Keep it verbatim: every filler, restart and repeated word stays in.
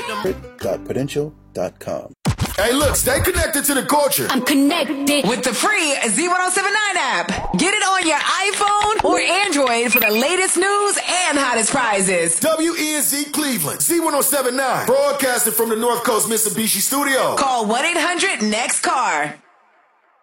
Prudential dot com. Hey, look, stay connected to the culture. I'm connected with the free Z ten seventy-nine app. Get it on your iPhone or Android for the latest news and hottest prizes. W E N Z Cleveland, Z ten seventy-nine, broadcasting from the North Coast Mitsubishi studio. Call one eight hundred next car.